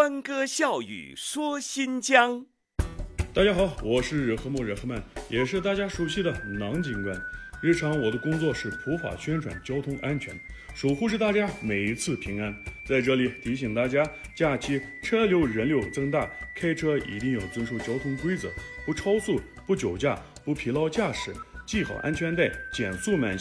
欢歌笑语说新疆。 大家好，我是和睦热合曼，也是大家熟悉的囊警官。日常我的工作是普法宣传交通安全，守护着大家每一次平安。在这里提醒大家，假期车流人流增大，开车一定要遵守交通规则，不超速，不酒驾，不疲劳驾驶，系好安全带，减速慢行。